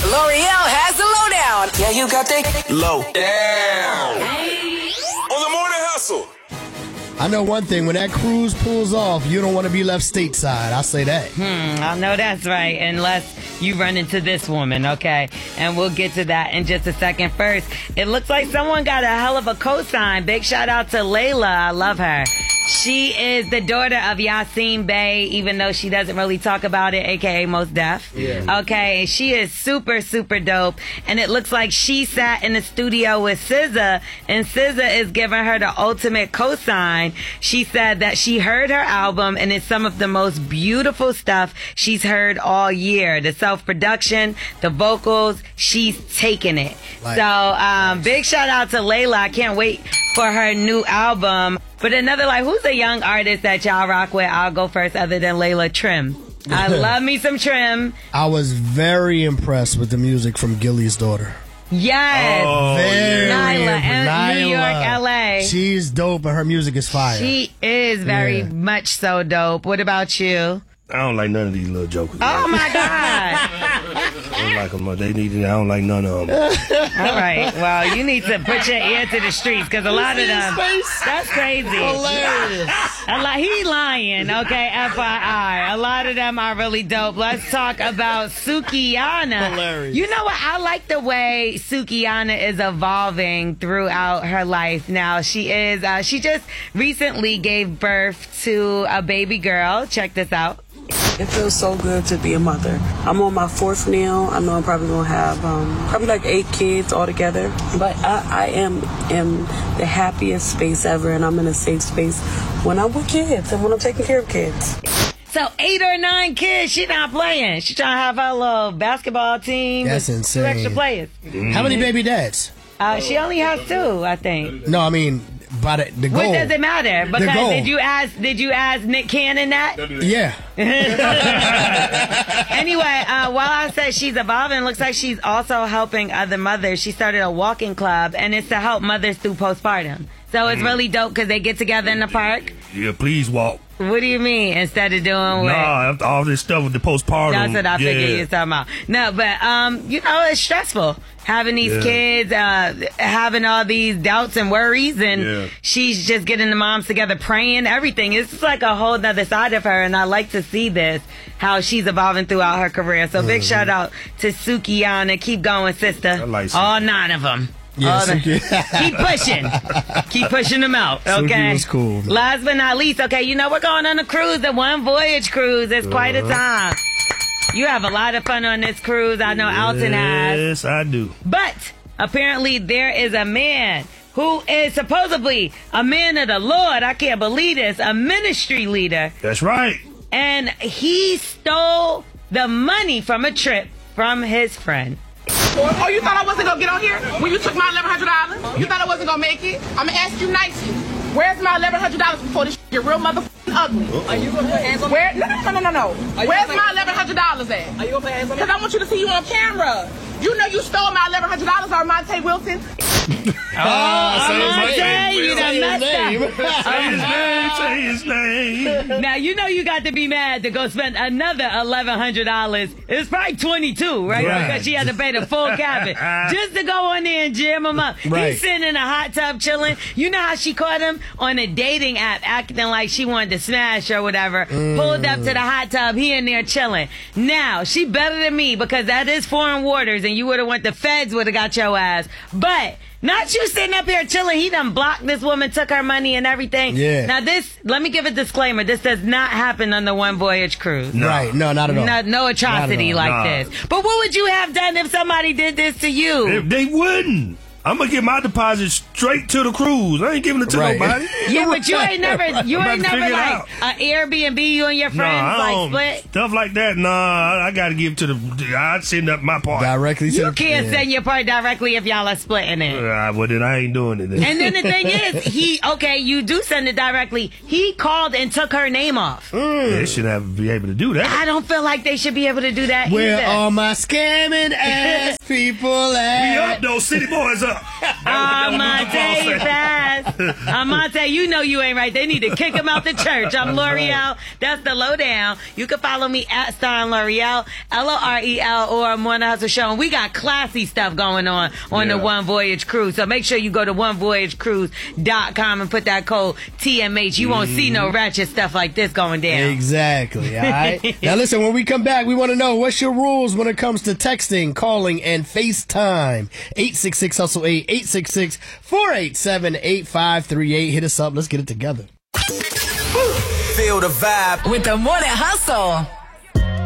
L'Oreal has the lowdown. Yeah, you got the low down. On the morning hustle. I know one thing. When that cruise pulls off, you don't want to be left stateside. I'll say that. I know that's right, unless you run into this woman, okay? And we'll get to that in just a second. First, it looks like someone got a hell of a cosign. Big shout out to Layla. I love her. She is the daughter of Yasin Bey, even though she doesn't really talk about it, a.k.a. Mos Def. Yeah. Okay, she is super, super dope. And it looks like she sat in the studio with SZA, and SZA is giving her the ultimate cosign. She said that she heard her album, and it's some of the most beautiful stuff she's heard all year. The self-production, the vocals, she's taking it. Big shout out to Layla. I can't wait for her new album. But another, who's a young artist that y'all rock with? I'll go first, other than Layla. Trim. I love me some Trim. I was very impressed with the music from Gilly's daughter. Yes. Nyla, New York, LA. She's dope, and her music is fire. She is very much so dope. What about you? I don't like none of these little jokers. Oh, my God. I don't like them. I don't like none of them. All right. Well, you need to put your ear to the streets, because a lot of them, that's crazy. Hilarious. He lying, okay, FYI. A lot of them are really dope. Let's talk about Sukihana. Hilarious. You know what? I like the way Sukihana is evolving throughout her life now. She just recently gave birth to a baby girl. Check this out. It feels so good to be a mother. I'm on my 4th now. I know I'm probably going to have probably 8 kids altogether. But I am in the happiest space ever, and I'm in a safe space when I'm with kids and when I'm taking care of kids. So 8 or 9 kids, she not playing. She trying to have her little basketball team. That's with insane. 2 extra players. How many baby dads? She only has 2, I think. No, I mean, by the goal. What does it matter? The Because goal. did you ask Nick Cannon that? Yeah. Anyway, while I said she's evolving, it looks like she's also helping other mothers. She started a walking club, and it's to help mothers through postpartum. So it's really dope because they get together in the park. Yeah, please walk. What do you mean? Instead of doing what? Nah, all this stuff with the postpartum. That's what I figured you were talking about. No, but, it's stressful. Having these kids, having all these doubts and worries, and she's just getting the moms together, praying, everything. It's just like a whole nother side of her, and I like to see this, how she's evolving throughout her career. So big shout out to Sukihana. Keep going, sister. I like all 9 of them. Yeah, keep pushing. Keep pushing them out, okay? Suki was cool. Last but not least, okay, we're going on a cruise, the One Voyage cruise. It's quite a time. You have a lot of fun on this cruise. I know Alton has. Yes, I do. But apparently there is a man who is supposedly a man of the Lord. I can't believe this. A ministry leader. That's right. And he stole the money from a trip from his friend. Oh, you thought I wasn't going to get on here when you took my $1,100? You thought I wasn't going to make it? I'm going to ask you nicely. Where's my $1,100 before this get real motherfucking ugly? Are you going to put hands on me? No. Where's my $1,100 at? Are you going to put hands on me? Because I want you to see you on camera. You know you stole my $1,100, Armonte Wilson. Armonte, you done messed up. Say his name. Now, you got to be mad to go spend another $1,100. It's probably 22, right? Because she had to pay the full cabin just to go on there and jam him up. Right. He's sitting in a hot tub chilling. You know how she caught him? On a dating app, acting like she wanted to smash or whatever. Pulled up to the hot tub. He in there chilling. Now, she better than me because that is foreign waters, and you would have went, the feds would have got your ass. But not you sitting up here chilling. He done blocked this woman, took her money and everything. Yeah. Now let me give a disclaimer. This does not happen on the One Voyage cruise. No. Right. No, not at all. No atrocity like this. But what would you have done if somebody did this to you? They wouldn't. I'm gonna get my deposit straight to the cruise. I ain't giving it to nobody. Yeah, but you ain't never like an Airbnb, you and your friends split? Stuff like that. Nah, I gotta give to I'd send up my part. Directly to You can't send your part directly if y'all are splitting it. Well, then I ain't doing it then. And then the thing is, you do send it directly. He called and took her name off. They should be able to do that. I don't feel like they should be able to do that Where either. are my scamming ass? people We at? up though, City Boys up. Amonte fast. Amonte, you know you ain't right. They need to kick him out the church. I'm L'Oreal. That's the lowdown. You can follow me at Starring L'Oreal, L'Orel, or Morning Hustle Show. And we got classy stuff going on the One Voyage Cruise. So make sure you go to onevoyagecruise.com and put that code TMH. You won't see no ratchet stuff like this going down. Exactly, all right? Now listen, when we come back, we want to know what's your rules when it comes to texting, calling, and FaceTime. 866-HUSTLE-8, 866-487-8538. Hit us up. Let's get it together. Feel the vibe with the Morning Hustle.